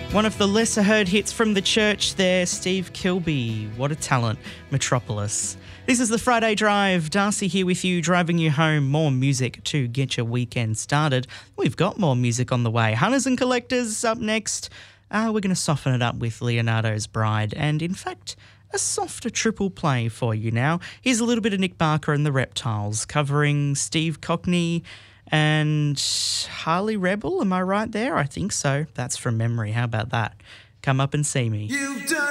One of the lesser heard hits from the church there, Steve Kilbey. What a talent, Metropolis. This is the Friday Drive. Darcy here with you, driving you home. More music to get your weekend started. We've got more music on the way. Hunters and Collectors up next. We're going to soften it up with Leonardo's Bride and, in fact, a softer triple play for you now. Here's a little bit of Nick Barker and the Reptiles covering Steve Cockney and Harley Rebel. Am I right there? I think so. That's from memory. How about that? Come up and see me.